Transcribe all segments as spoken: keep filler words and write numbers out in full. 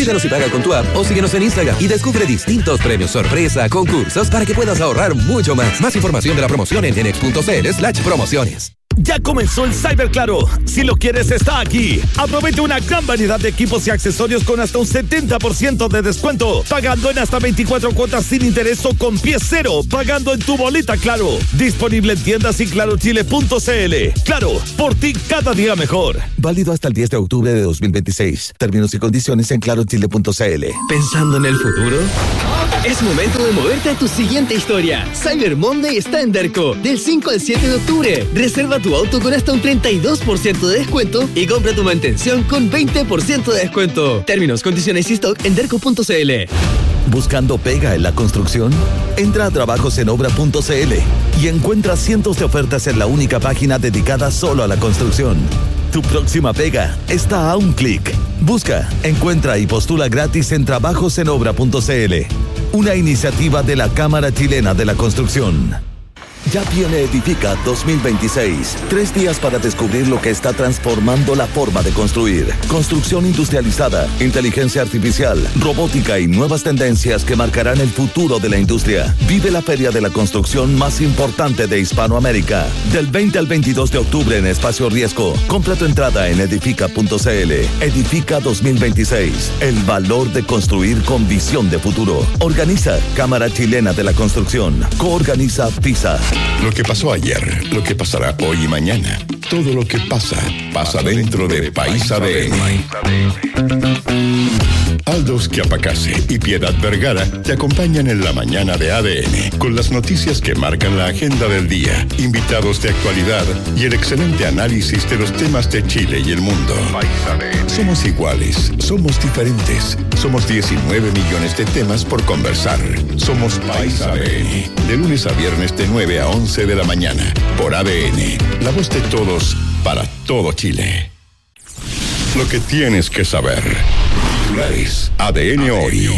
Olvídalos y paga con tu app o síguenos en Instagram y descubre distintos premios sorpresa, concursos para que puedas ahorrar mucho más. Más información de la promoción en enex.cl slash promociones. Ya comenzó el Cyber Claro. Si lo quieres, está aquí. Aprovecha una gran variedad de equipos y accesorios con hasta un setenta por ciento de descuento. Pagando en hasta veinticuatro cuotas sin interés o con pie cero. Pagando en tu boleta Claro. Disponible en tiendas y claro chile punto c l. Claro, por ti cada día mejor. Válido hasta el diez de octubre de dos mil veintiséis. Términos y condiciones en claro chile punto c l. ¿Pensando en el futuro? Es momento de moverte a tu siguiente historia. Cyber Monday está en Derco. Del cinco al siete de octubre. Reserva tu auto con hasta un treinta y dos por ciento de descuento y compra tu mantención con veinte por ciento de descuento. Términos, condiciones y stock en derco punto c l. ¿Buscando pega en la construcción? Entra a trabajos en obra punto c l y encuentra cientos de ofertas en la única página dedicada solo a la construcción. Tu próxima pega está a un clic. Busca, encuentra y postula gratis en trabajos en obra punto c l. Una iniciativa de la Cámara Chilena de la Construcción. Ya viene Edifica dos mil veintiséis. Tres días para descubrir lo que está transformando la forma de construir. Construcción industrializada, inteligencia artificial, robótica y nuevas tendencias que marcarán el futuro de la industria. Vive la feria de la construcción más importante de Hispanoamérica. Del veinte al veintidós de octubre en Espacio Riesgo. Compra tu entrada en edifica punto c l. Edifica dos mil veintiséis. El valor de construir con visión de futuro. Organiza Cámara Chilena de la Construcción. Coorganiza PISA. Lo que pasó ayer, lo que pasará hoy y mañana. Todo lo que pasa, pasa dentro de País A D N. Aldos Chiapacase y Piedad Vergara te acompañan en la mañana de A D N con las noticias que marcan la agenda del día, invitados de actualidad y el excelente análisis de los temas de Chile y el mundo. Somos iguales, somos diferentes, somos diecinueve millones de temas por conversar. Somos País A D N, de lunes a viernes de nueve a once de la mañana, por A D N, la voz de todos para todo Chile. Lo que tienes que saber. A D N hoy.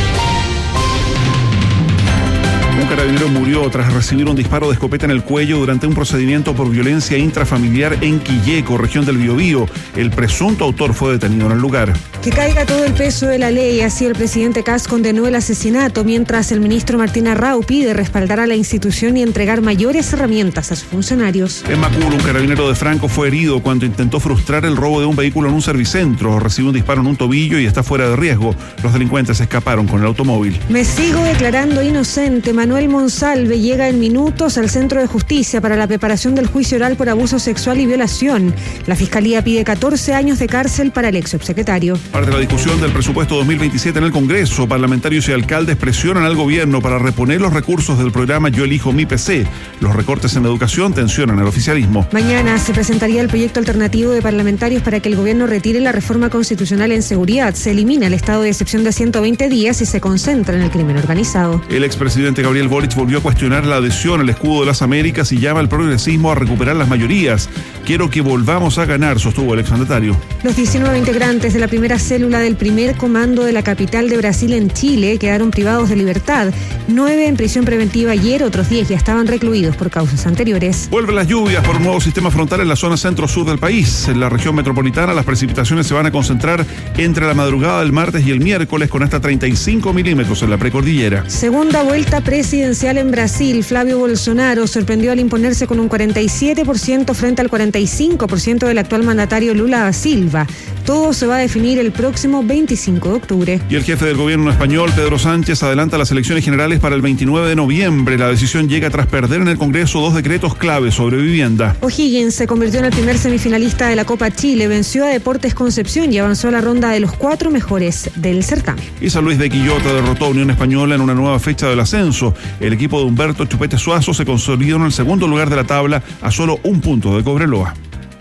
Un carabinero murió tras recibir un disparo de escopeta en el cuello durante un procedimiento por violencia intrafamiliar en Quilleco, región del Biobío. El presunto autor fue detenido en el lugar. Que caiga todo el peso de la ley, así el presidente Kast condenó el asesinato, mientras el ministro Martín Arrau pide respaldar a la institución y entregar mayores herramientas a sus funcionarios. En Macul, un carabinero de Franco fue herido cuando intentó frustrar el robo de un vehículo en un servicentro. Recibió un disparo en un tobillo y está fuera de riesgo. Los delincuentes escaparon con el automóvil. Me sigo declarando inocente. Manuel Monsalve llega en minutos al Centro de Justicia para la preparación del juicio oral por abuso sexual y violación. La Fiscalía pide catorce años de cárcel para el ex subsecretario. Parte de la discusión del presupuesto dos mil veintisiete en el Congreso, parlamentarios y alcaldes presionan al gobierno para reponer los recursos del programa Yo Elijo Mi P C. Los recortes en educación tensionan el oficialismo. Mañana se presentaría el proyecto alternativo de parlamentarios para que el gobierno retire la reforma constitucional en seguridad. Se elimina el estado de excepción de ciento veinte días y se concentra en el crimen organizado. El expresidente Gabriel Boric volvió a cuestionar la adhesión al escudo de las Américas y llama al progresismo a recuperar las mayorías. Quiero que volvamos a ganar, sostuvo el exmandatario. Los diecinueve integrantes de la primera célula del primer comando de la capital de Brasil en Chile quedaron privados de libertad. Nueve en prisión preventiva ayer, otros diez ya estaban recluidos por causas anteriores. Vuelven las lluvias por un nuevo sistema frontal en la zona centro-sur del país. En la región metropolitana las precipitaciones se van a concentrar entre la madrugada del martes y el miércoles con hasta treinta y cinco milímetros en la precordillera. Segunda vuelta presidencial en Brasil. Flavio Bolsonaro sorprendió al imponerse con un cuarenta y siete por ciento frente al cuarenta y cinco por ciento del actual mandatario Lula da Silva. Todo se va a definir el próximo veinticinco de octubre. Y el jefe del gobierno español, Pedro Sánchez, adelanta las elecciones generales para el veintinueve de noviembre. La decisión llega tras perder en el Congreso dos decretos clave sobre vivienda. O'Higgins se convirtió en el primer semifinalista de la Copa Chile, venció a Deportes Concepción y avanzó a la ronda de los cuatro mejores del certamen. Y San Luis de Quillota derrotó a Unión Española en una nueva fecha del ascenso. El equipo de Humberto Chupete Suazo se consolidó en el segundo lugar de la tabla a solo un punto de Cobreloa.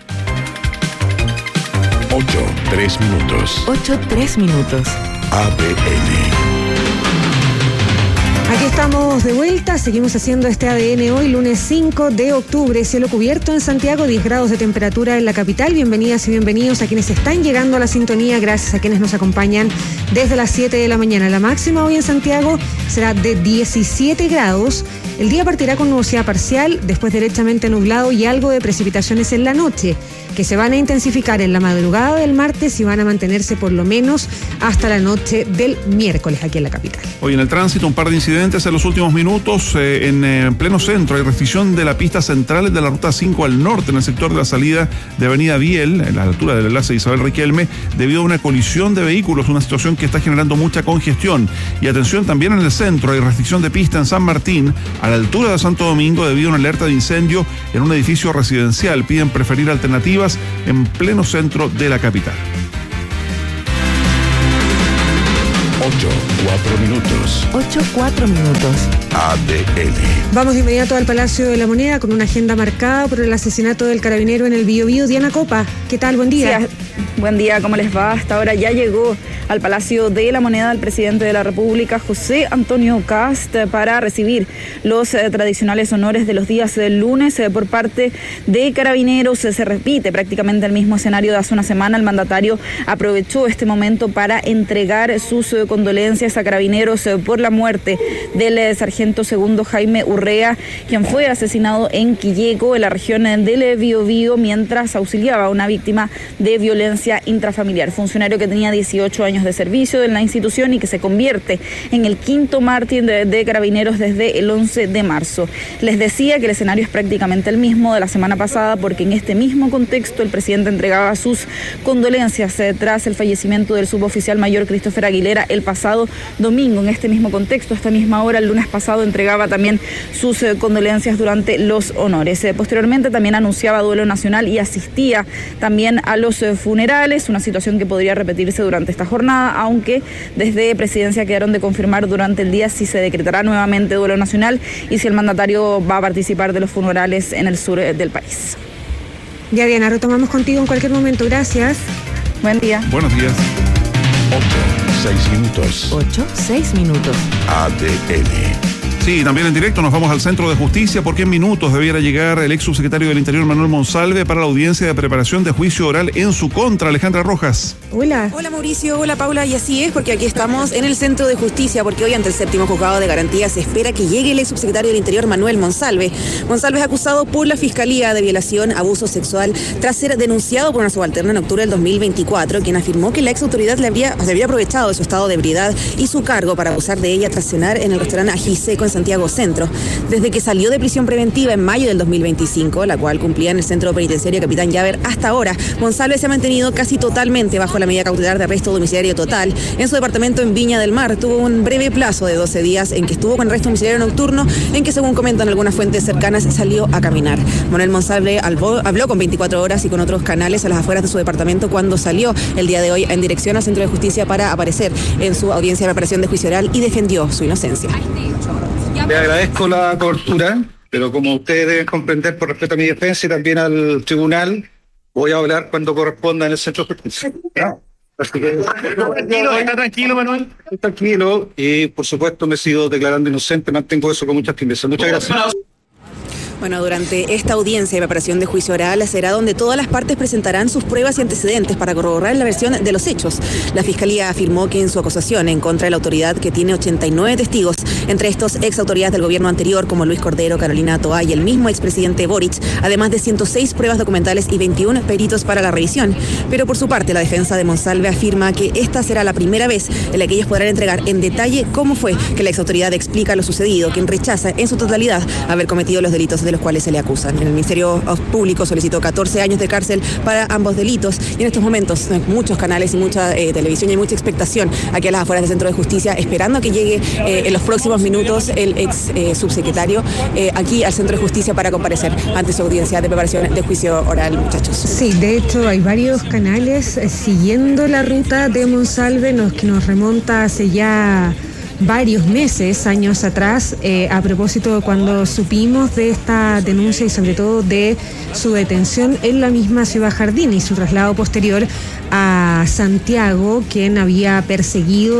ocho, tres minutos. ocho, tres minutos. A D N. Aquí estamos de vuelta, seguimos haciendo este A D N hoy, lunes cinco de octubre, cielo cubierto en Santiago, diez grados de temperatura en la capital. Bienvenidas y bienvenidos a quienes están llegando a la sintonía, gracias a quienes nos acompañan desde las siete de la mañana. La máxima hoy en Santiago será de diecisiete grados. El día partirá con nubosidad parcial, después derechamente nublado y algo de precipitaciones en la noche, que se van a intensificar en la madrugada del martes y van a mantenerse por lo menos hasta la noche del miércoles aquí en la capital. Hoy en el tránsito un par de incidentes en los últimos minutos. Eh, en eh, pleno centro hay restricción de la pista central de la ruta cinco al norte en el sector de la salida de Avenida Biel, en la altura del enlace de Isabel Riquelme, debido a una colisión de vehículos, una situación que está generando mucha congestión. Y atención, también en el centro hay restricción de pista en San Martín, a la altura de Santo Domingo, debido a una alerta de incendio en un edificio residencial. Piden preferir alternativas en pleno centro de la capital. ocho, cuatro minutos. ocho, cuatro minutos. A D N. Vamos de inmediato al Palacio de la Moneda con una agenda marcada por el asesinato del carabinero en el Biobío. Diana Copa, ¿qué tal? Buen día. Sí, buen día, ¿cómo les va? Hasta ahora ya llegó al Palacio de la Moneda el presidente de la República, José Antonio Kast, para recibir los eh, tradicionales honores de los días del lunes eh, por parte de Carabineros. Eh, se repite prácticamente el mismo escenario de hace una semana. El mandatario aprovechó este momento para entregar sus eh, condolencias a Carabineros eh, por la muerte del eh, sargento segundo Jaime Urrea, quien fue asesinado en Quilleco, en la región del Biobío, mientras auxiliaba a una víctima de violencia intrafamiliar. Funcionario que tenía dieciocho años de servicio en la institución y que se convierte en el quinto mártir de, de Carabineros desde el once de marzo. Les decía que el escenario es prácticamente el mismo de la semana pasada, porque en este mismo contexto el presidente entregaba sus condolencias eh, tras el fallecimiento del suboficial mayor Christopher Aguilera el pasado domingo. En este mismo contexto, a esta misma hora, el lunes pasado, entregaba también sus eh, condolencias durante los honores. Eh, posteriormente también anunciaba duelo nacional y asistía también a los eh, funerales, una situación que podría repetirse durante esta jornada, aunque desde Presidencia quedaron de confirmar durante el día si se decretará nuevamente duelo nacional y si el mandatario va a participar de los funerales en el sur eh, del país. Ya, Diana, retomamos contigo en cualquier momento. Gracias. Buen día. Buenos días. ocho, seis minutos. ocho, seis minutos. A D N. Sí, también en directo nos vamos al Centro de Justicia porque en minutos debiera llegar el ex subsecretario del Interior Manuel Monsalve para la audiencia de preparación de juicio oral en su contra. Alejandra Rojas. Hola. Hola Mauricio, hola Paula, y así es porque aquí estamos en el Centro de Justicia porque hoy ante el séptimo juzgado de garantía se espera que llegue el ex subsecretario del Interior Manuel Monsalve. Monsalve es acusado por la Fiscalía de violación, abuso sexual tras ser denunciado por una subalterna en octubre del dos mil veinticuatro, quien afirmó que la ex autoridad le habría, se había aprovechado de su estado de ebriedad y su cargo para abusar de ella tras cenar en el restaurante Ajiseco en Santiago Centro. Desde que salió de prisión preventiva en mayo del dos mil veinticinco, la cual cumplía en el Centro Penitenciario Capitán Llaver, hasta ahora, Monsalve se ha mantenido casi totalmente bajo la medida cautelar de arresto domiciliario total en su departamento en Viña del Mar. Tuvo un breve plazo de doce días en que estuvo con arresto domiciliario nocturno, en que, según comentan algunas fuentes cercanas, salió a caminar. Manuel Monsalve habló con veinticuatro horas y con otros canales a las afueras de su departamento cuando salió el día de hoy en dirección al Centro de Justicia para aparecer en su audiencia de preparación de juicio oral y defendió su inocencia. Le agradezco la cobertura, pero como ustedes deben comprender, por respeto a mi defensa y también al tribunal, voy a hablar cuando corresponda en el Centro de Justicia. Así que, tranquilo, está tranquilo, Manuel. Estoy tranquilo y, por supuesto, me sigo declarando inocente. Mantengo eso con mucha firmeza. Muchas gracias. Bueno, durante esta audiencia de preparación de juicio oral será donde todas las partes presentarán sus pruebas y antecedentes para corroborar la versión de los hechos. La Fiscalía afirmó que en su acusación en contra de la autoridad, que tiene ochenta y nueve testigos, entre estos ex autoridades del gobierno anterior como Luis Cordero, Carolina Toá y el mismo expresidente Boric, además de ciento seis pruebas documentales y veintiún peritos para la revisión. Pero por su parte, la defensa de Monsalve afirma que esta será la primera vez en la que ellos podrán entregar en detalle cómo fue que la ex autoridad explica lo sucedido, quien rechaza en su totalidad haber cometido los delitos de los cuales se le acusan. El Ministerio Público solicitó catorce años de cárcel para ambos delitos y en estos momentos muchos canales y mucha eh, televisión y mucha expectación aquí a las afueras del Centro de Justicia, esperando a que llegue eh, en los próximos minutos el ex eh, subsecretario eh, aquí al Centro de Justicia para comparecer ante su audiencia de preparación de juicio oral, muchachos. Sí, de hecho hay varios canales eh, siguiendo la ruta de Monsalve, nos, que nos remonta hace ya varios meses, años atrás, eh, a propósito de cuando supimos de esta denuncia y sobre todo de su detención en la misma Ciudad Jardín y su traslado posterior a Santiago, quien había perseguido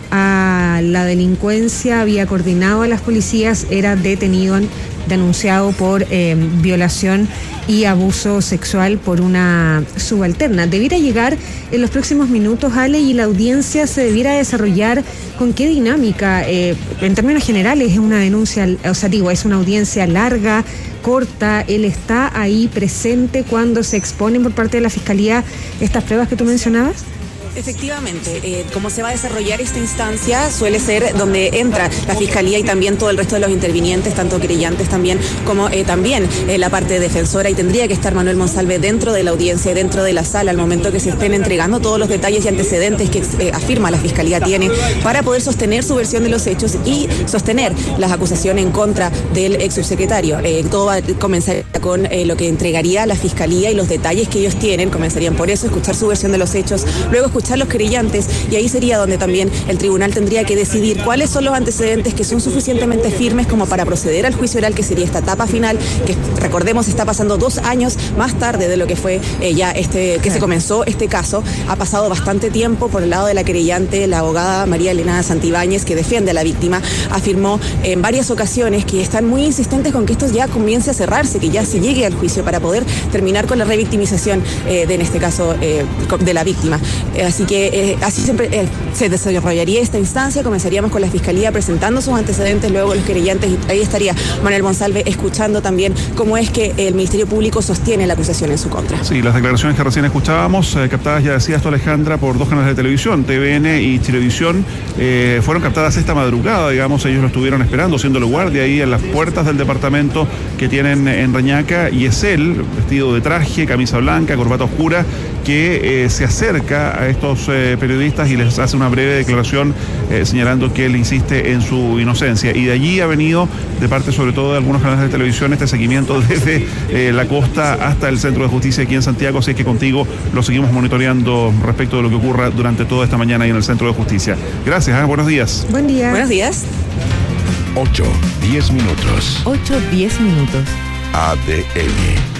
a la delincuencia, había coordinado a las policías, era detenido, denunciado por eh, violación y abuso sexual por una subalterna. Debiera llegar en los próximos minutos, Ale, y la audiencia se debiera desarrollar con qué dinámica. Eh, en términos generales es una denuncia, o sea, digo, es una audiencia larga, corta. Él está ahí presente cuando se exponen por parte de la Fiscalía estas pruebas que tú mencionabas. Efectivamente, eh, como se va a desarrollar esta instancia, suele ser donde entra la Fiscalía y también todo el resto de los intervinientes, tanto querellantes también como eh, también eh, la parte defensora, y tendría que estar Manuel Monsalve dentro de la audiencia y dentro de la sala al momento que se estén entregando todos los detalles y antecedentes que eh, afirma la Fiscalía tiene para poder sostener su versión de los hechos y sostener las acusaciones en contra del ex subsecretario. Eh, todo va a comenzar con eh, lo que entregaría la Fiscalía y los detalles que ellos tienen. Comenzarían por eso, escuchar su versión de los hechos, luego escuchar los querellantes, y ahí sería donde también el tribunal tendría que decidir cuáles son los antecedentes que son suficientemente firmes como para proceder al juicio oral, que sería esta etapa final, que recordemos está pasando dos años más tarde de lo que fue eh, ya este que se comenzó este caso. Ha pasado bastante tiempo. Por el lado de la querellante, la abogada María Elena Santibáñez, que defiende a la víctima, afirmó en varias ocasiones que están muy insistentes con que esto ya comience a cerrarse, que ya se llegue al juicio para poder terminar con la revictimización eh, de, en este caso, eh, de la víctima. Eh, Así que eh, así siempre eh, se desarrollaría esta instancia. Comenzaríamos con la Fiscalía presentando sus antecedentes, luego los querellantes, y ahí estaría Manuel Monsalve escuchando también cómo es que el Ministerio Público sostiene la acusación en su contra. Sí, las declaraciones que recién escuchábamos, eh, captadas, ya decía esto Alejandra, por dos canales de televisión, T V N y Chilevisión, eh, fueron captadas esta madrugada, digamos. Ellos lo estuvieron esperando, siéndolo guardia ahí en las puertas del departamento que tienen en Reñaca, y es él, vestido de traje, camisa blanca, corbata oscura, que eh, se acerca a estos eh, periodistas y les hace una breve declaración eh, señalando que él insiste en su inocencia. Y de allí ha venido, de parte sobre todo de algunos canales de televisión, este seguimiento desde eh, la costa hasta el Centro de Justicia aquí en Santiago. Así es que contigo lo seguimos monitoreando respecto de lo que ocurra durante toda esta mañana ahí en el Centro de Justicia. Gracias, ¿eh? Buenos días. Buen día. Buenos días. ocho, diez minutos. ocho, diez minutos. A D N.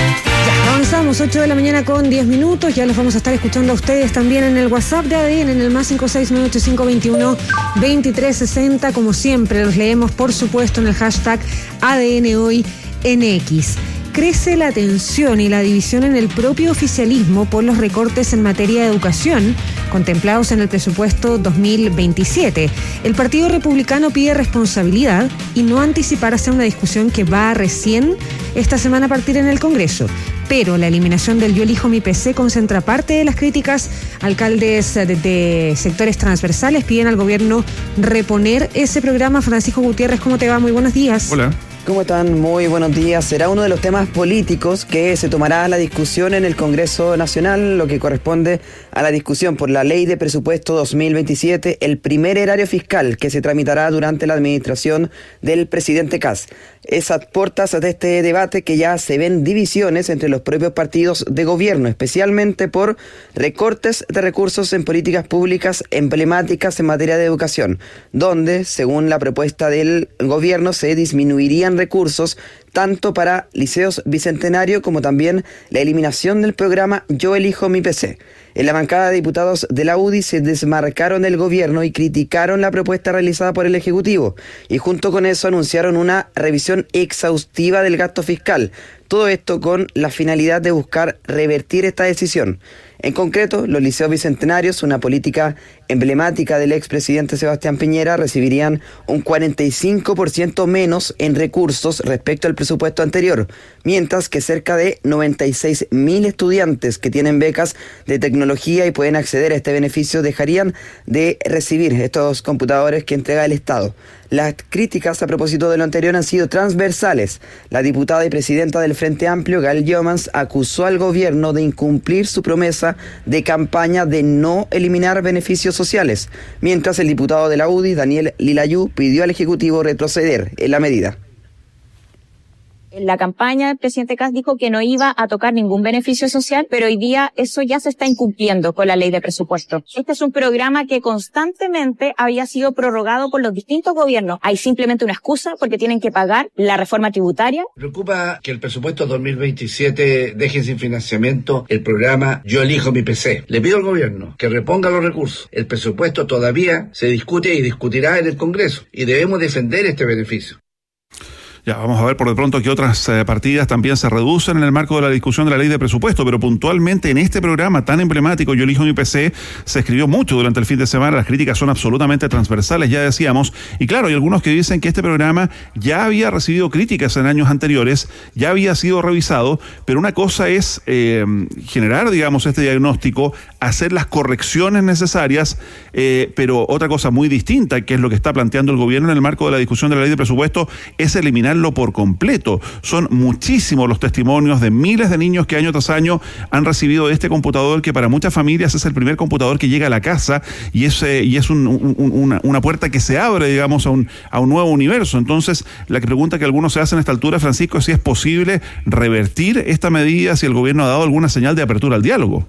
Ya, avanzamos, ocho de la mañana con diez minutos, ya los vamos a estar escuchando a ustedes también en el WhatsApp de A D N, en el más cinco seis nueve ocho cinco dos uno dos tres seis cero, como siempre los leemos por supuesto en el hashtag A D N Hoy en X. Crece la tensión y la división en el propio oficialismo por los recortes en materia de educación contemplados en el presupuesto dos mil veintisiete. El Partido Republicano pide responsabilidad y no anticipar hacia una discusión que va recién esta semana a partir en el Congreso. Pero la eliminación del Yo elijo mi P C concentra parte de las críticas. Alcaldes de, de sectores transversales piden al gobierno reponer ese programa. Francisco Gutiérrez, ¿cómo te va? Muy buenos días. Hola. ¿Cómo están? Muy buenos días. Será uno de los temas políticos que se tomará la discusión en el Congreso Nacional, lo que corresponde a la discusión por la Ley de Presupuesto dos mil veintisiete, el primer erario fiscal que se tramitará durante la administración del presidente Kast. Es a puertas de este debate que ya se ven divisiones entre los propios partidos de gobierno, especialmente por recortes de recursos en políticas públicas emblemáticas en materia de educación, donde, según la propuesta del gobierno, se disminuirían recursos tanto para liceos bicentenario como también la eliminación del programa Yo elijo mi P C. En la bancada de diputados de la U D I se desmarcaron del gobierno y criticaron la propuesta realizada por el Ejecutivo, y junto con eso anunciaron una revisión exhaustiva del gasto fiscal. Todo esto con la finalidad de buscar revertir esta decisión. En concreto, los liceos bicentenarios, una política emblemática del expresidente Sebastián Piñera, recibirían un cuarenta y cinco por ciento menos en recursos respecto al presupuesto anterior, mientras que cerca de noventa y seis mil estudiantes que tienen becas de tecnología y pueden acceder a este beneficio dejarían de recibir estos computadores que entrega el Estado. Las críticas a propósito de lo anterior han sido transversales. La diputada y presidenta del Frente Amplio, Gael Jomans, acusó al gobierno de incumplir su promesa de campaña de no eliminar beneficios sociales, mientras el diputado de la U D I, Daniel Lilayú, pidió al Ejecutivo retroceder en la medida. En la campaña el presidente Kast dijo que no iba a tocar ningún beneficio social, pero hoy día eso ya se está incumpliendo con la ley de presupuesto. Este es un programa que constantemente había sido prorrogado por los distintos gobiernos. Hay simplemente una excusa porque tienen que pagar la reforma tributaria. Preocupa que el presupuesto dos mil veintisiete deje sin financiamiento el programa Yo Elijo Mi P C. Le pido al gobierno que reponga los recursos. El presupuesto todavía se discute y discutirá en el Congreso y debemos defender este beneficio. Ya, vamos a ver por de pronto que otras eh, partidas también se reducen en el marco de la discusión de la ley de presupuesto, pero puntualmente en este programa tan emblemático, Yo Elijo Mi P C, se escribió mucho durante el fin de semana, las críticas son absolutamente transversales, ya decíamos, y claro, hay algunos que dicen que este programa ya había recibido críticas en años anteriores, ya había sido revisado, pero una cosa es eh, generar, digamos, este diagnóstico, hacer las correcciones necesarias, eh, pero otra cosa muy distinta, que es lo que está planteando el gobierno en el marco de la discusión de la ley de presupuesto, es eliminar por completo. Son muchísimos los testimonios de miles de niños que año tras año han recibido este computador, que para muchas familias es el primer computador que llega a la casa y es, eh, y es un, un, una, una puerta que se abre, digamos, a un, a un nuevo universo. Entonces, la pregunta que algunos se hacen a esta altura, Francisco, es si es posible revertir esta medida, si el gobierno ha dado alguna señal de apertura al diálogo.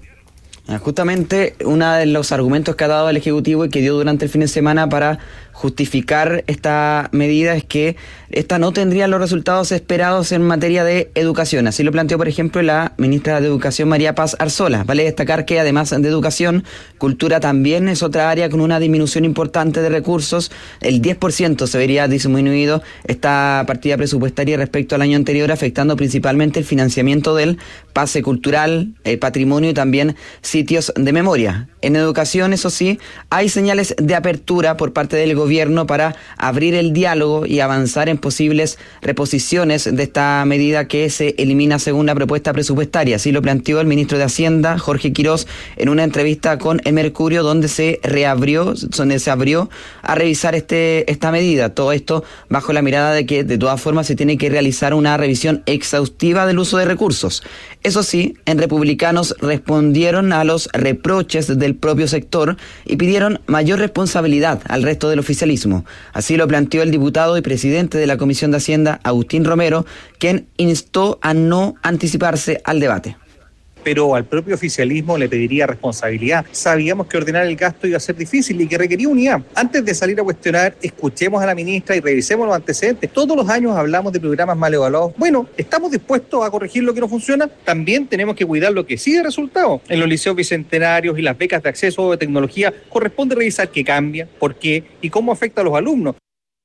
Justamente uno de los argumentos que ha dado el Ejecutivo y que dio durante el fin de semana para justificar esta medida es que esta no tendría los resultados esperados en materia de educación. Así lo planteó, por ejemplo, la ministra de Educación, María Paz Arzola. Vale destacar que además de educación, cultura también es otra área con una disminución importante de recursos. El diez por ciento se vería disminuido esta partida presupuestaria respecto al año anterior, afectando principalmente el financiamiento del pase cultural, eh, patrimonio y también sitios de memoria. En educación, eso sí, hay señales de apertura por parte del gobierno para abrir el diálogo y avanzar en posibles reposiciones de esta medida que se elimina según la propuesta presupuestaria. Así lo planteó el ministro de Hacienda, Jorge Quirós, en una entrevista con El Mercurio, donde se reabrió, donde se abrió a revisar este esta medida. Todo esto bajo la mirada de que de todas formas se tiene que realizar una revisión exhaustiva del uso de recursos. Eso sí, en Republicanos respondieron a los reproches del propio sector y pidieron mayor responsabilidad al resto del oficialismo. Así lo planteó el diputado y presidente de la Comisión de Hacienda, Agustín Romero, quien instó a no anticiparse al debate. Pero al propio oficialismo le pediría responsabilidad. Sabíamos que ordenar el gasto iba a ser difícil y que requería unidad. Antes de salir a cuestionar, escuchemos a la ministra y revisemos los antecedentes. Todos los años hablamos de programas mal evaluados. Bueno, ¿estamos dispuestos a corregir lo que no funciona? También tenemos que cuidar lo que sí de resultado. En los liceos bicentenarios y las becas de acceso de tecnología corresponde revisar qué cambia, por qué y cómo afecta a los alumnos.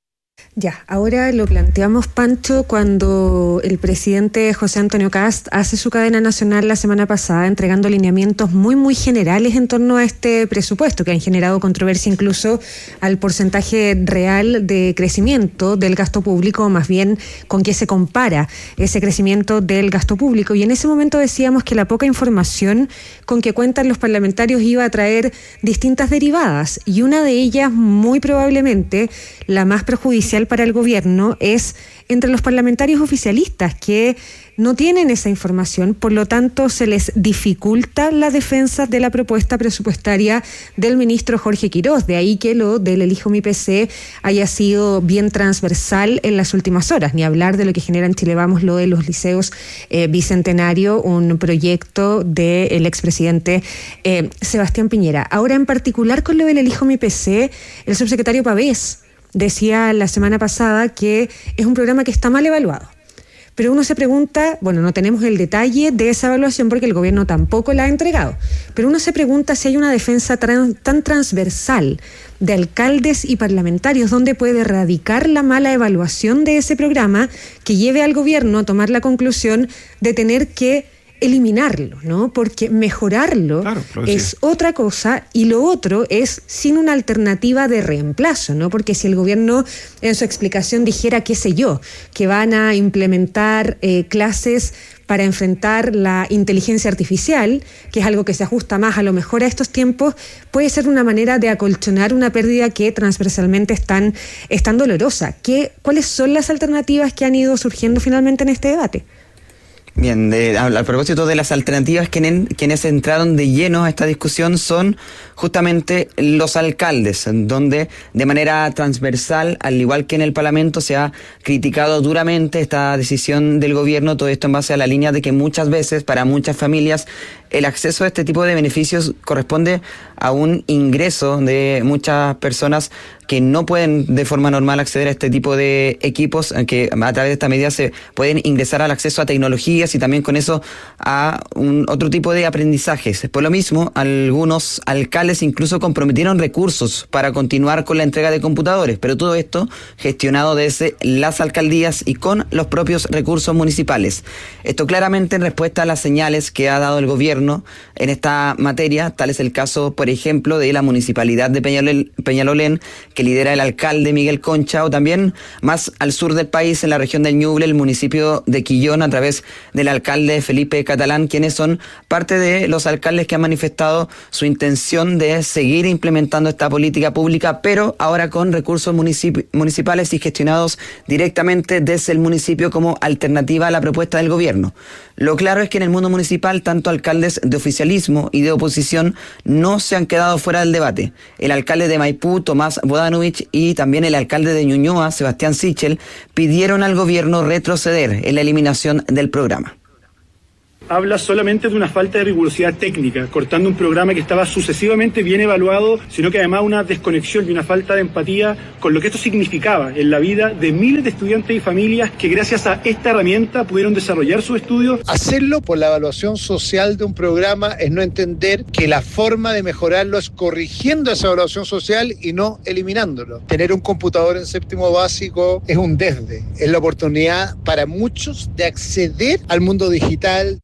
Ya, ahora lo planteamos, Pancho, cuando el presidente José Antonio Kast hace su cadena nacional la semana pasada, entregando lineamientos muy, muy generales en torno a este presupuesto, que han generado controversia incluso al porcentaje real de crecimiento del gasto público, o más bien con qué se compara ese crecimiento del gasto público. Y en ese momento decíamos que la poca información con que cuentan los parlamentarios iba a traer distintas derivadas, y una de ellas, muy probablemente, la más perjudicial para el gobierno, es entre los parlamentarios oficialistas que no tienen esa información, por lo tanto se les dificulta la defensa de la propuesta presupuestaria del ministro Jorge Quirós. De ahí que lo del Elijo Mi P C haya sido bien transversal en las últimas horas, ni hablar de lo que genera en Chile Vamos, lo de los liceos eh, Bicentenario, un proyecto del expresidente eh, Sebastián Piñera. Ahora, en particular con lo del Elijo Mi P C, el subsecretario Pavés decía la semana pasada que es un programa que está mal evaluado. Pero uno se pregunta, bueno, no tenemos el detalle de esa evaluación porque el gobierno tampoco la ha entregado, pero uno se pregunta si hay una defensa tran, tan transversal de alcaldes y parlamentarios donde puede radicar la mala evaluación de ese programa que lleve al gobierno a tomar la conclusión de tener que eliminarlo, ¿no? Porque mejorarlo claro, es sí. otra cosa, y lo otro es sin una alternativa de reemplazo, ¿no? Porque si el gobierno en su explicación dijera, qué sé yo, que van a implementar eh, clases para enfrentar la inteligencia artificial, que es algo que se ajusta más a lo mejor a estos tiempos, puede ser una manera de acolchonar una pérdida que transversalmente es tan, es tan dolorosa. ¿Qué, ¿Cuáles son las alternativas que han ido surgiendo finalmente en este debate? Bien, de, a, a propósito de las alternativas, quienes, quienes entraron de lleno a esta discusión son justamente los alcaldes, donde de manera transversal, al igual que en el Parlamento, se ha criticado duramente esta decisión del gobierno, todo esto en base a la línea de que muchas veces, para muchas familias, el acceso a este tipo de beneficios corresponde a un ingreso de muchas personas que no pueden de forma normal acceder a este tipo de equipos, que a través de esta medida se pueden ingresar al acceso a tecnologías y también con eso a un otro tipo de aprendizajes. Por lo mismo, algunos alcaldes incluso comprometieron recursos para continuar con la entrega de computadores, pero todo esto gestionado desde las alcaldías y con los propios recursos municipales. Esto claramente en respuesta a las señales que ha dado el gobierno en esta materia, tal es el caso, por ejemplo, de la municipalidad de Peñalolén, Peñalolén, que lidera el alcalde Miguel Concha, o también más al sur del país, en la región del Ñuble, el municipio de Quillón, a través del alcalde Felipe Catalán, quienes son parte de los alcaldes que han manifestado su intención de seguir implementando esta política pública, pero ahora con recursos municip- municipales y gestionados directamente desde el municipio como alternativa a la propuesta del gobierno. Lo claro es que en el mundo municipal, tanto alcaldes de oficialismo y de oposición no se han quedado fuera del debate. El alcalde de Maipú, Tomás Bodanovich, y también el alcalde de Ñuñoa, Sebastián Sichel, pidieron al gobierno retroceder en la eliminación del programa. Habla solamente de una falta de rigurosidad técnica, cortando un programa que estaba sucesivamente bien evaluado, sino que además una desconexión y una falta de empatía con lo que esto significaba en la vida de miles de estudiantes y familias que gracias a esta herramienta pudieron desarrollar sus estudios. Hacerlo por la evaluación social de un programa es no entender que la forma de mejorarlo es corrigiendo esa evaluación social y no eliminándolo. Tener un computador en séptimo básico es un desde, es la oportunidad para muchos de acceder al mundo digital.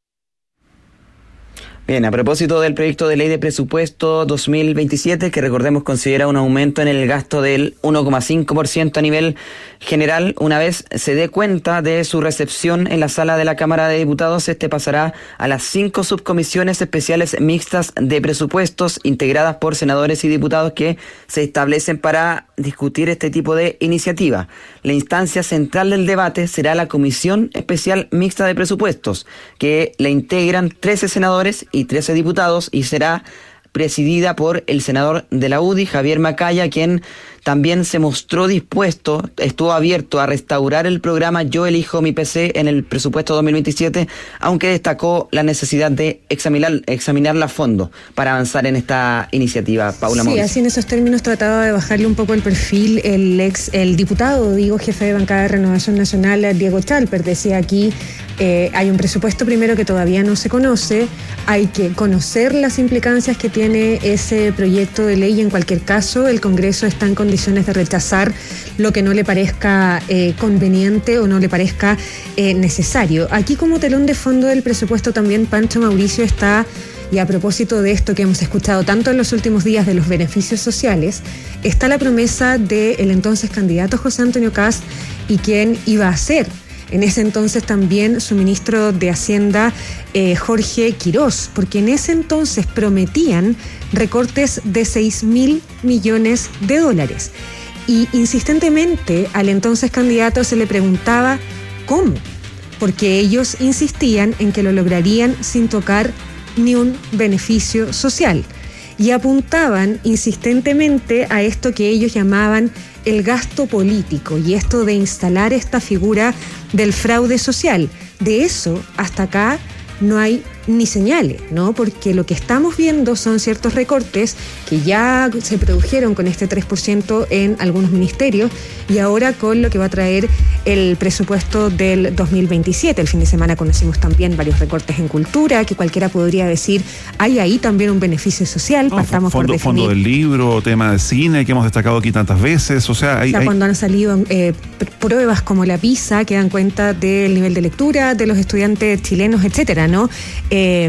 Bien, a propósito del proyecto de ley de presupuesto dos mil veintisiete, que recordemos considera un aumento en el gasto del uno coma cinco por ciento a nivel general, una vez se dé cuenta de su recepción en la sala de la Cámara de Diputados, este pasará a las cinco subcomisiones especiales mixtas de presupuestos integradas por senadores y diputados que se establecen para discutir este tipo de iniciativa. La instancia central del debate será la Comisión Especial Mixta de Presupuestos, que la integran trece senadores y trece diputados, y será presidida por el senador de la U D I, Javier Macaya, quien también se mostró dispuesto, estuvo abierto a restaurar el programa Yo Elijo Mi P C en el presupuesto dos mil veintisiete, aunque destacó la necesidad de examinar, examinarla a fondo para avanzar en esta iniciativa. Paula Sí, Mauricio. así en esos términos trataba de bajarle un poco el perfil el ex, el diputado, digo, jefe de bancada de Renovación Nacional, Diego Chalper, decía aquí, eh, hay un presupuesto primero que todavía no se conoce, hay que conocer las implicancias que tiene ese proyecto de ley y en cualquier caso el Congreso está en condiciones de rechazar lo que no le parezca eh, conveniente o no le parezca eh, necesario. Aquí como telón de fondo del presupuesto también, Pancho, Mauricio, está, y a propósito de esto que hemos escuchado tanto en los últimos días de los beneficios sociales, está la promesa del entonces candidato José Antonio Kast y quien iba a ser en ese entonces también su ministro de Hacienda, eh, Jorge Quirós, porque en ese entonces prometían recortes de seis mil millones de dólares. Y insistentemente al entonces candidato se le preguntaba cómo, porque ellos insistían en que lo lograrían sin tocar ni un beneficio social. Y apuntaban insistentemente a esto que ellos llamaban el gasto político y esto de instalar esta figura del fraude social. De eso hasta acá no hay ni señales, ¿no? Porque lo que estamos viendo son ciertos recortes que ya se produjeron con este tres por ciento en algunos ministerios y ahora con lo que va a traer el presupuesto del dos mil veintisiete. El fin de semana conocimos también varios recortes en cultura, que cualquiera podría decir, hay ahí también un beneficio social. No, Partamos fondo, por definir. fondo del libro, tema de cine que hemos destacado aquí tantas veces, o sea, hay, O sea, hay... cuando han salido eh, pruebas como la PISA que dan cuenta del nivel de lectura de los estudiantes chilenos, etcétera, ¿no? Eh,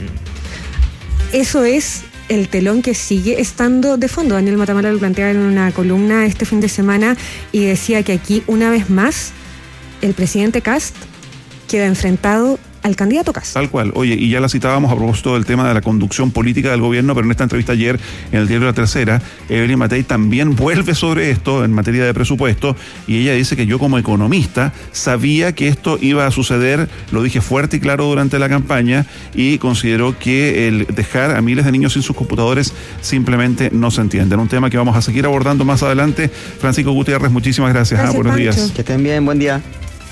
eso es el telón que sigue estando de fondo. Daniel Matamala lo planteaba en una columna este fin de semana y decía que aquí, una vez más, el presidente Kast queda enfrentado al candidato Kast. Tal cual. Oye, y ya la citábamos a propósito del tema de la conducción política del gobierno, pero en esta entrevista ayer en el diario La Tercera, Evelyn Matei también vuelve sobre esto en materia de presupuesto, y ella dice que yo como economista sabía que esto iba a suceder, lo dije fuerte y claro durante la campaña, y consideró que el dejar a miles de niños sin sus computadores simplemente no se entiende. En un tema que vamos a seguir abordando más adelante. Francisco Gutiérrez, muchísimas gracias. Gracias, ah, buenos Pancho. días. Que estén bien, buen día.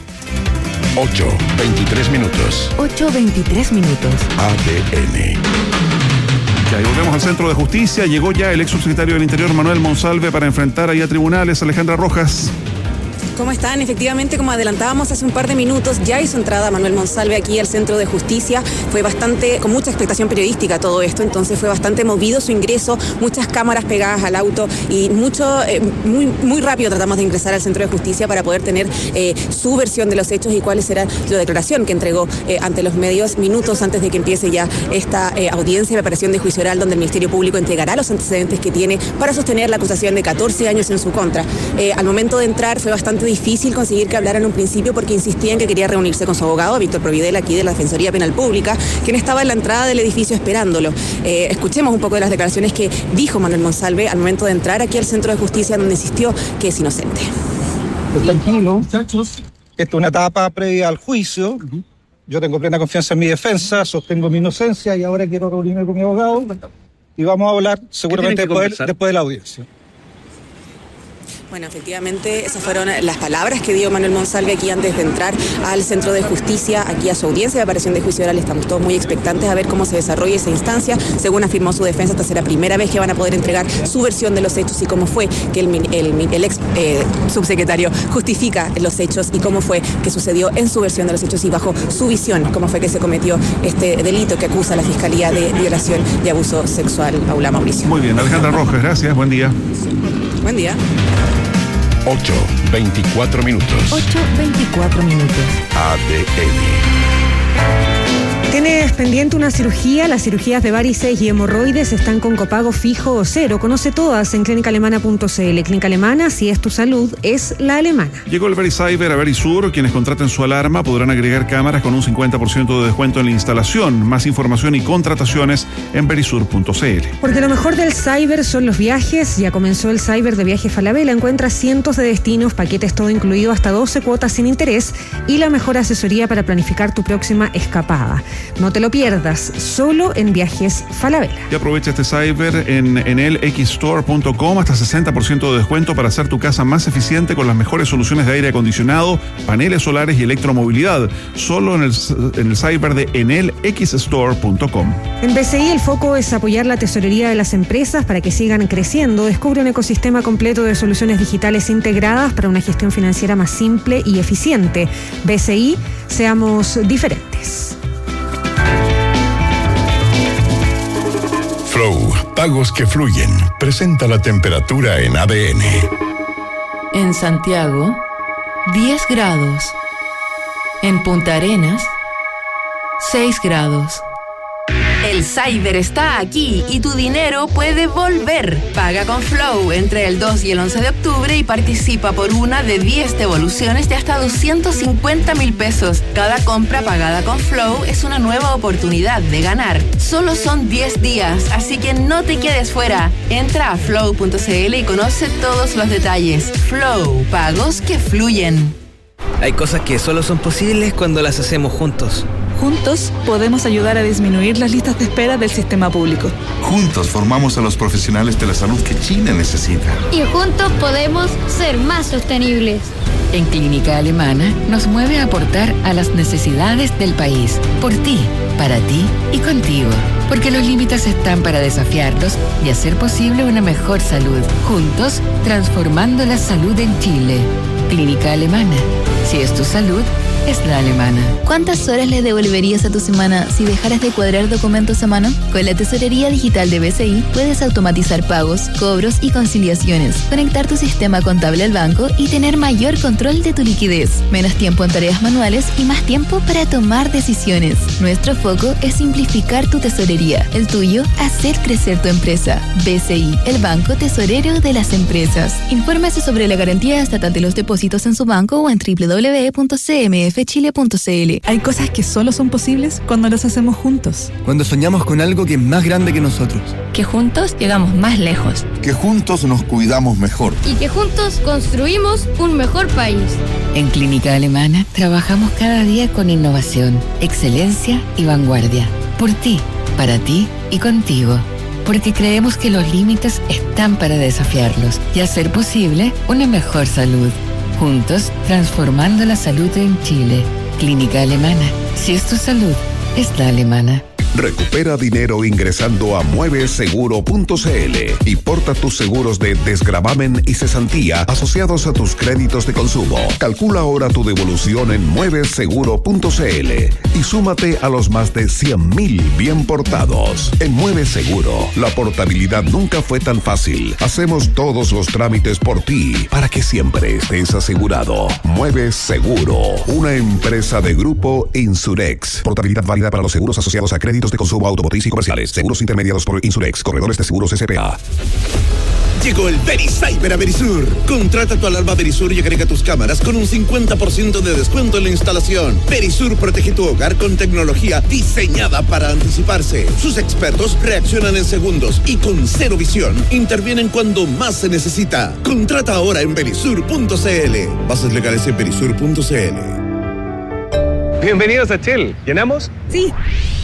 ocho, veintitrés minutos. ocho veintitrés minutos. A D N. Ya, y volvemos al Centro de Justicia. Llegó ya el ex subsecretario del Interior, Manuel Monsalve, para enfrentar ahí a tribunales. Alejandra Rojas. ¿Cómo están? Efectivamente, como adelantábamos hace un par de minutos, ya hizo entrada Manuel Monsalve aquí al Centro de Justicia. Fue bastante, con mucha expectación periodística todo esto, entonces fue bastante movido su ingreso, muchas cámaras pegadas al auto y mucho, eh, muy, muy rápido tratamos de ingresar al Centro de Justicia para poder tener eh, su versión de los hechos y cuál será la declaración que entregó eh, ante los medios minutos antes de que empiece ya esta eh, audiencia de preparación de juicio oral, donde el Ministerio Público entregará los antecedentes que tiene para sostener la acusación de catorce años en su contra. Eh, al momento de entrar fue bastante difícil conseguir que hablara en un principio porque insistía en que quería reunirse con su abogado, Víctor Providel, aquí de la Defensoría Penal Pública, quien estaba en la entrada del edificio esperándolo. Eh, escuchemos un poco de las declaraciones que dijo Manuel Monsalve al momento de entrar aquí al Centro de Justicia, donde insistió que es inocente. Pues tranquilo, muchachos. Esta es una etapa previa al juicio. Yo tengo plena confianza en mi defensa, sostengo mi inocencia y ahora quiero reunirme con mi abogado y vamos a hablar seguramente después, después de la audiencia. Bueno, efectivamente, esas fueron las palabras que dio Manuel Monsalve aquí antes de entrar al Centro de Justicia, aquí a su audiencia de preparación de juicio oral. Estamos todos muy expectantes a ver cómo se desarrolla esa instancia. Según afirmó su defensa, esta será la primera vez que van a poder entregar su versión de los hechos y cómo fue que el, el, el ex eh, subsecretario justifica los hechos y cómo fue que sucedió en su versión de los hechos y bajo su visión, cómo fue que se cometió este delito que acusa a la Fiscalía de violación y abuso sexual. Paula, Mauricio. Muy bien, Alejandra Rojas, gracias, buen día. Buen día. ocho, veinticuatro minutos. ocho veinticuatro minutos. A D N. ¿Tienes pendiente una cirugía? Las cirugías de varices y hemorroides están con copago fijo o cero. Conoce todas en clínica alemana punto c l. Clínica Alemana, si es tu salud, es la alemana. Llegó el VeriCyber a Verisur. Quienes contraten su alarma podrán agregar cámaras con un cincuenta por ciento de descuento en la instalación. Más información y contrataciones en verisur punto c l. Porque lo mejor del cyber son los viajes. Ya comenzó el cyber de Viaje Falabella. Encuentras cientos de destinos, paquetes todo incluido, hasta doce cuotas sin interés y la mejor asesoría para planificar tu próxima escapada. No te lo pierdas, solo en Viajes Falabella. Y aprovecha este cyber en enel x store punto com, hasta sesenta por ciento de descuento para hacer tu casa más eficiente con las mejores soluciones de aire acondicionado, paneles solares y electromovilidad. Solo en el, en el cyber de enel x store punto com. En B C I el foco es apoyar la tesorería de las empresas para que sigan creciendo. Descubre un ecosistema completo de soluciones digitales integradas para una gestión financiera más simple y eficiente. B C I, seamos diferentes. Flow, pagos que fluyen. Presenta la temperatura en A D N. En Santiago, diez grados. En Punta Arenas, seis grados. El Cyber está aquí y tu dinero puede volver. Paga con Flow entre el dos y el once de octubre y participa por una de diez devoluciones de hasta doscientos cincuenta mil pesos. Cada compra pagada con Flow es una nueva oportunidad de ganar. Solo son diez días, así que no te quedes fuera. Entra a flow punto c l y conoce todos los detalles. Flow, pagos que fluyen. Hay cosas que solo son posibles cuando las hacemos juntos. Juntos podemos ayudar a disminuir las listas de espera del sistema público. Juntos formamos a los profesionales de la salud que Chile necesita. Y juntos podemos ser más sostenibles. En Clínica Alemana nos mueve a aportar a las necesidades del país. Por ti, para ti y contigo. Porque los límites están para desafiarlos y hacer posible una mejor salud. Juntos, transformando la salud en Chile. Clínica Alemana. Si es tu salud, es la alemana. ¿Cuántas horas le devolverías a tu semana si dejaras de cuadrar documentos a mano? Con la tesorería digital de B C I puedes automatizar pagos, cobros y conciliaciones, conectar tu sistema contable al banco y tener mayor control de tu liquidez. Menos tiempo en tareas manuales y más tiempo para tomar decisiones. Nuestro foco es simplificar tu tesorería. El tuyo, hacer crecer tu empresa. B C I, el banco tesorero de las empresas. Infórmese sobre la garantía estatal de los depósitos en su banco o en doble u doble u doble u punto c m f chile punto c l. Hay cosas que solo son posibles cuando las hacemos juntos. Cuando soñamos con algo que es más grande que nosotros. Que juntos llegamos más lejos. Que juntos nos cuidamos mejor. Y que juntos construimos un mejor país. En Clínica Alemana trabajamos cada día con innovación, excelencia y vanguardia. Por ti, para ti y contigo. Porque creemos que los límites están para desafiarlos y hacer posible una mejor salud. Juntos, transformando la salud en Chile. Clínica Alemana. Si es tu salud, es la alemana. Recupera dinero ingresando a mueve seguro punto c l y porta tus seguros de desgravamen y cesantía asociados a tus créditos de consumo. Calcula ahora tu devolución en mueve seguro punto c l y súmate a los más de cien mil bien portados. En Mueve Seguro, la portabilidad nunca fue tan fácil. Hacemos todos los trámites por ti para que siempre estés asegurado. Mueve Seguro, una empresa de Grupo Insurex. Portabilidad válida para los seguros asociados a créditos de consumo automotriz y comerciales. Seguros intermediados por Insurex. Corredores de seguros S P A. Llegó el VeriCyber a Verisur. Contrata tu alarma Verisur y agrega tus cámaras con un cincuenta por ciento de descuento en la instalación. Verisur protege tu hogar con tecnología diseñada para anticiparse. Sus expertos reaccionan en segundos y con cero visión intervienen cuando más se necesita. Contrata ahora en verisur punto c l. Bases legales en verisur punto c l. Bienvenidos a Shell. ¿Llenamos? Sí.